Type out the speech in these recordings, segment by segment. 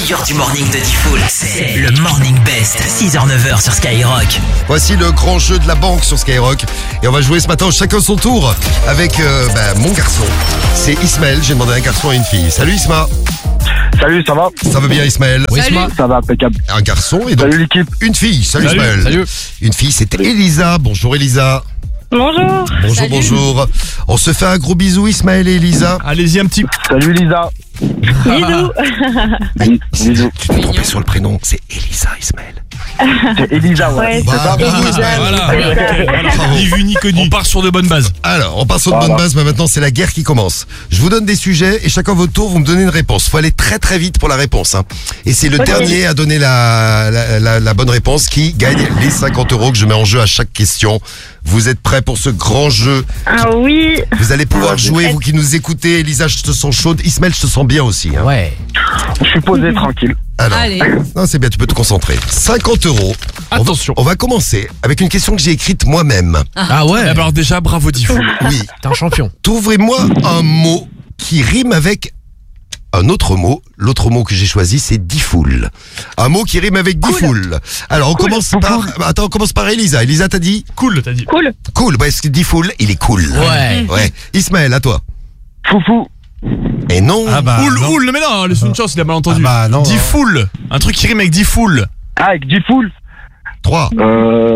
meilleur du morning de Diffoul, c'est le Morning Best, 6h-9h sur Skyrock. Voici le grand jeu de la banque sur Skyrock. Et on va jouer ce matin chacun son tour avec mon garçon. C'est Ismaël, j'ai demandé à un garçon et une fille. Salut Isma. Salut, ça va? Ça va bien Ismaël? Oui, Isma. Ça va, impeccable. Un garçon et donc Salut l'équipe. une fille. Salut Ismaël. Salut. Une fille, c'était Elisa. Bonjour Elisa. Bonjour. Bonjour, Salut. bonjour. On se fait un gros bisou Ismaël et Elisa. Allez-y un petit. Salut Lisa. Bisous. Bisous. Tu t'es trompé sur le prénom, c'est Elisa Ismaël. C'est Elisa, ouais. Ouais. C'est ça? Bravo, Ismaël. Voilà. Ni vu ni connu. On part sur de bonnes bases. Alors, on part sur de Voilà. bonnes bases, mais maintenant c'est la guerre qui commence. Je vous donne des sujets et chacun votre tour, vous me donnez une réponse. Faut aller très très vite pour la réponse. Et c'est le Ok. dernier à donner la bonne réponse qui gagne les 50 € que je mets en jeu à chaque question. Vous êtes prêts pour ce grand jeu? Ah oui. Vous allez pouvoir jouer, vous qui nous écoutez. Elisa, je te sens chaude. Ismaël, je te sens bien aussi. Hein. Ouais. Je suis posé tranquille. Alors, Allez. non, c'est bien, tu peux te concentrer. 50 €. Attention. On va commencer avec une question que j'ai écrite moi-même. Ah ouais. Alors déjà, bravo Diffoul. Oui. T'es un champion. Trouvrez-moi un mot qui rime avec un autre mot. L'autre mot que j'ai choisi, c'est Diffoul. Un mot qui rime avec Diffoul. Alors, on commence par... Attends, on commence par Elisa. Elisa, t'as dit Cool, t'as dit. Cool. cool. Parce que Diffoul, il est cool. Ouais. Ouais. Ismaël, à toi. Foufou. Et non. Oul, mais non, laisse une chance, il a mal entendu. Ah bah, non. Diffoul. Un truc qui rime avec Diffoul. Ah, avec du full. 3, 1.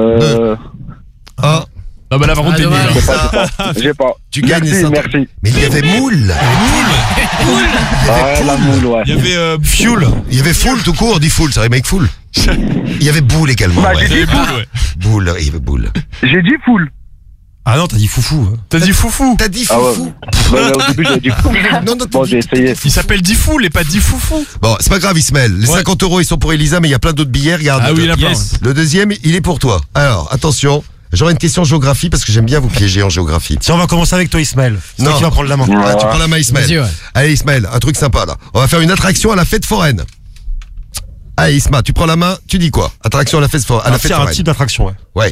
Ah bah là par contre t'es nul. J'ai pas. J'ai pas. Tu gagnes les Merci, 100 €. merci. Mais il y avait moule. Ouais, la moule, ouais. Il y avait fuel. Il y avait full tout court, Diffoul, ça rime avec full. Il y avait boule également. Bah, ouais. j'ai dit Boule, ouais. Boule, il y avait boule. J'ai dit full. Ah non, t'as dit foufou. T'as dit foufou. T'as dit Ah ouais. foufou. Ouais, au début, j'avais dit full. Non, non, Bon, j'ai essayé. Il s'appelle Diffoul et pas Diffoufou. Bon, c'est pas grave Ismaël. Les Ouais. 50 € ils sont pour Elisa, mais il y a plein d'autres billets, regarde. Ah oui, il a plein. Yes. Le deuxième, il est pour toi. Alors, attention, j'aurai une question géographie parce que j'aime bien vous piéger en géographie. Si on va commencer avec toi, Ismaël. C'est toi Non. qui vas prendre la main. Ah, tu prends la main Ismaël. Vas-y, ouais. Allez Ismaël, un truc sympa là. On va faire une attraction à la fête foraine. Allez Isma, tu prends la main, tu dis quoi? Attraction à la fête foraine. Un type d'attraction, ouais. Ouais.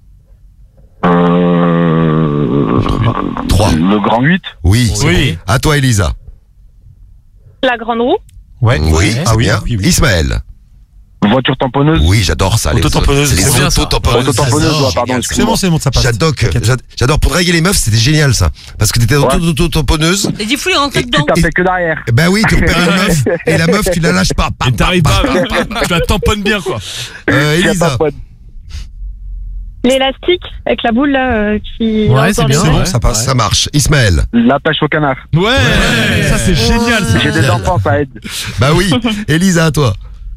3. Le grand 8. Oui. Oui. À toi Elisa. La grande roue. Ouais. Oui, Ah c'est oui, bien. oui, oui. Ismaël. Voiture tamponneuse. Oui, j'adore ça. Autotamponneuse, Les c'est bien ça. autotamponneuses. Autotamponneuse, ouais, pardon, C'est excuse-moi. bon, c'est bon, ça passe. J'adore pour draguer les meufs, c'était génial ça. Parce que t'étais dans Ouais. autotamponneuse. Et Diffoul est rentré Et- dedans. Tu tapais que derrière. Ben oui, tu repères une meuf et la meuf tu la lâches pas. Et t'arrives pas, tu la tamponnes bien quoi. Elisa. L'élastique avec la boule là qui. Ouais, rentre c'est dans bien. les- bon, Ouais. ça passe. Ça marche. Ismaël. La pêche au canard. Ouais, ça c'est génial ça. J'ai des enfants, ça aide. Bah oui. Elisa, à toi.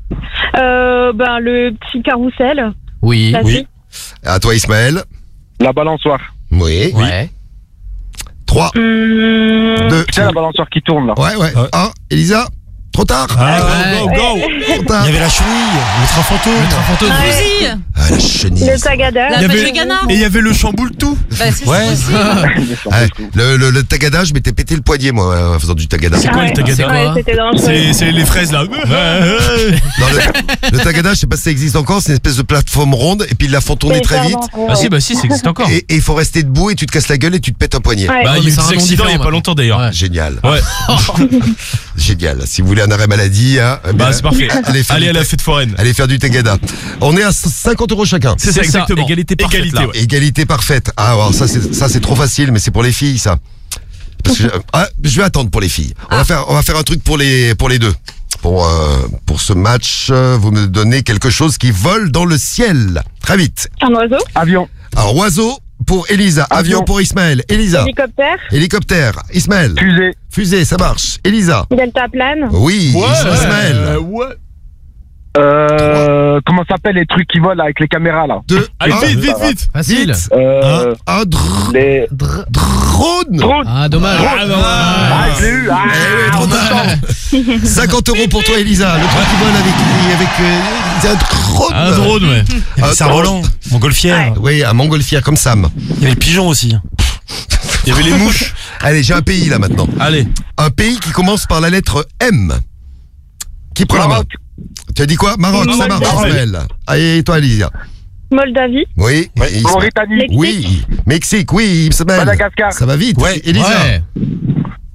Le petit carrousel. Oui. Classique. À toi Ismaël. La balançoire. Oui. Ouais. 3, 2. Tu sais, la balançoire qui tourne, là. Ouais. Ouais. 1. Elisa. Trop tard. Ah, Go, go, go. Trop tard. il y avait la chenille, le train fantôme. Fantôme. Fusil. Ah, la chenille. Le tagada. La Il y pêche avait- au canard. Et il y avait le chamboule tout. Bah, c'est Ouais. possible. Ouais, le tagada, je m'étais pété le poignet moi en faisant du tagada. C'est quoi Ouais. le tagada? Ouais, c'était dangereux. C'est les fraises là. Non, le tagada, je sais pas si ça existe encore, c'est une espèce de plateforme ronde et puis ils la font tourner très vite. Ah si, bah si, ça existe encore. Et il faut rester debout et tu te casses la gueule et tu te pètes un poignet. Ouais. Bah, il y a mais eu c'est des un nom accidents il y a différent pas longtemps d'ailleurs. Ouais. Génial. Ouais. Génial. Si vous voulez un arrêt maladie, hein, Bah c'est parfait. allez faire Allez du à la fête foraine. allez faire du tagada. On est à 50 € chacun. C'est ça exactement. égalité parfaite, Égalité, là. ouais. Égalité parfaite. Ah, alors ça c'est trop facile, mais c'est pour les filles ça. Parce que je vais attendre pour les filles. On va faire un truc pour les deux. Pour ce match, vous me donnez quelque chose qui vole dans le ciel. Très vite. Un oiseau. Avion. Alors oiseau pour Elisa, avion Avion. pour Ismaël. Elisa, Hélicoptère. hélicoptère. Ismaël, Fusée. fusée, ça marche. Elisa, Deltaplane. oui. Ismaël, Ouais. Comment ça s'appelle les trucs qui volent avec les caméras, là? 2, Allez, vite. Facile. un Les drone. drones. Ah, dommage. Ah, je l'ai eu. Ah, Eh oui, trop de chance. 50 € pour toi, Elisa. Le truc qui vole avec un drone. Un drone, ouais. Il y avait Cerf-Volant, Montgolfière. Oui, un montgolfière comme Sam. Il y avait le pigeon aussi. Il y avait les mouches. Allez, j'ai un pays là maintenant. Allez. Un pays qui commence par la lettre M. Qui prend la main? Maroc. Tu as dit quoi? Maroc, ça marche, Maroc. Ismaël. Allez, toi, Elisa. Moldavie. Oui. Ismaël. Mauritanie. Oui. Mexique, oui, Ismaël. Madagascar. Ça va vite. Ouais. Elisa. Ouais. 3,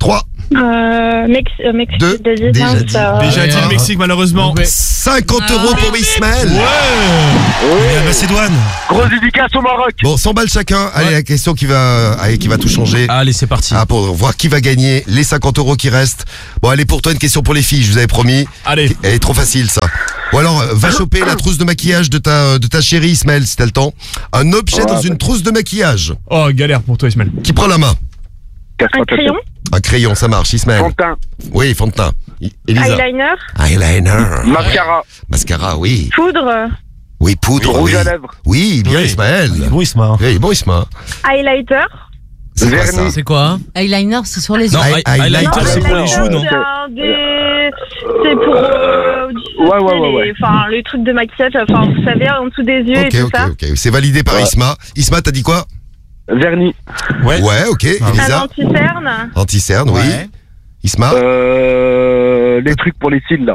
Mexique, Deux. Déjà dit. Déjà dit le Mexique, malheureusement. 50 € pour Ismaël. Et la Macédoine. Grosse dédicace au Maroc. Bon, 100 balles chacun. Allez, la question qui va tout changer. Allez, c'est parti. Ah, pour voir qui va gagner les 50 € qui restent. Bon, allez, pour toi, une question pour les filles, je vous avais promis. Allez. Elle est trop facile, ça. Ou alors, va choper la trousse de maquillage de ta chérie, Ismaël, si t'as le temps. Un objet dans une trousse de maquillage. Oh, galère pour toi, Ismaël. Qui prend la main? Un crayon. Un crayon, ça marche, Ismaël. Fantin. Oui, fond de teint. Elisa. Eyeliner. Eyeliner. Mascara. Mascara, oui. Poudre. Oui, poudre, Rouge oui. à lèvres. Oui, bien, Oui. Ismaël. Bon, Isma. Oui, bon, Isma. Highlighter. C'est quoi ça? Vernis. C'est quoi Eyeliner, c'est sur les yeux. Non, highlighter, c'est pour les Eyeliner, joues, non? C'est pour Ouais. Enfin, le truc de maquillage, enfin, vous savez, en dessous des yeux et tout ça. Ok. C'est validé par Ouais. Isma. Isma, t'as dit quoi? Vernis. Ouais. Ouais, ok. Un Elisa. anti-cerne. Anti-cerne, oui. Ouais. Isma. Les trucs pour les cils, là.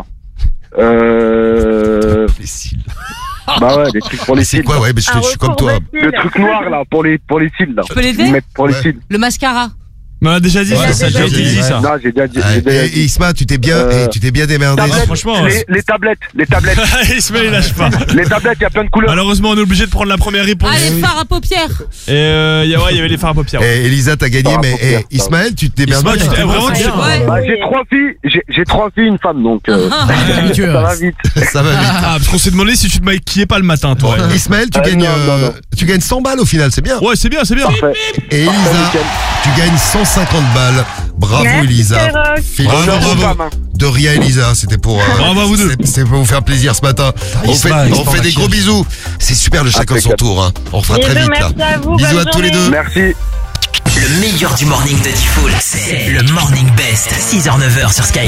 Les cils. Bah ouais, les trucs pour les C'est cils. quoi, ouais, je suis comme toi. Le truc noir, là, pour les cils, là. Je peux l'aider Mettre pour les Ouais. cils. Le mascara. Mais on a déjà dit Ouais, ça, ça a déjà été dit, ça. Non, j'ai déjà dit. Et Isma, tu t'es bien démerdé. Ah, franchement, Les tablettes. Ismaël, il lâche pas. Les tablettes, il y a plein de couleurs. Malheureusement, on est obligé de prendre la première réponse. Ah, les fards à paupières. Et il y avait les fards à paupières. Et Elisa, t'as gagné, Ah, mais faut faire ça. Ismaël, tu te démerdes Isma, bien. tu t'es vraiment dit. Ouais. Bah, j'ai 3 filles, j'ai 3 filles, une femme, donc ça va vite. Ça va vite. Ah, parce qu'on s'est demandé si tu te maquillais pas le matin, toi. Bon, Ismaël, tu gagnes, non. tu gagnes 100 balles au final, c'est bien. Ouais, c'est bien. Parfait. Et Elisa, nickel. tu gagnes 150 balles. Bravo Merci, Elisa. Skyrock. Honneur aux Bravo. femmes, hein. De rien Elisa, c'était pour Bravo à vous deux. c'est pour vous faire plaisir ce matin. On fait Isma, des maquillage. gros bisous. C'est super le chacun son Impeccable. tour hein. On refera très Bisous, vite là. merci à vous, Bisous bonne à tous les journée. deux. Merci. Le meilleur du morning de Diffoul, c'est le Morning Best, 6h-9h sur Sky.